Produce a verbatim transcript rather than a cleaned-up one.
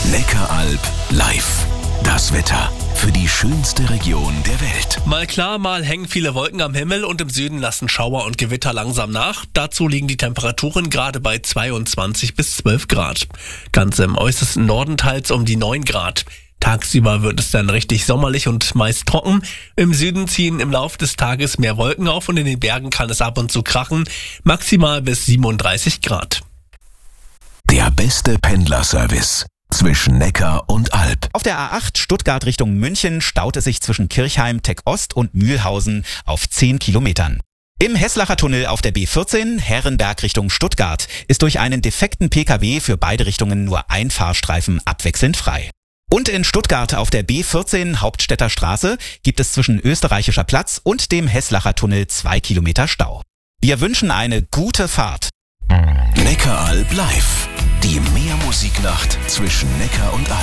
Neckaralb live. Das Wetter für die schönste Region der Welt. Mal klar, mal hängen viele Wolken am Himmel und im Süden lassen Schauer und Gewitter langsam nach. Dazu liegen die Temperaturen gerade bei zweiundzwanzig bis zwölf Grad. Ganz im äußersten Norden teils um die neun Grad. Tagsüber wird es dann richtig sommerlich und meist trocken. Im Süden ziehen im Laufe des Tages mehr Wolken auf und in den Bergen kann es ab und zu krachen. Maximal bis siebenunddreißig Grad. Der beste Pendlerservice zwischen Neckar und Alb. Auf der A acht Stuttgart Richtung München staut es sich zwischen Kirchheim, Teck-Ost und Mühlhausen auf zehn Kilometern. Im Heßlacher Tunnel auf der B vierzehn Herrenberg Richtung Stuttgart ist durch einen defekten P K W für beide Richtungen nur ein Fahrstreifen abwechselnd frei. Und in Stuttgart auf der B vierzehn Hauptstädter Straße gibt es zwischen Österreichischer Platz und dem Heßlacher Tunnel zwei Kilometer Stau. Wir wünschen eine gute Fahrt. Neckaralb live. Die Meermusiknacht zwischen Neckar und Alb.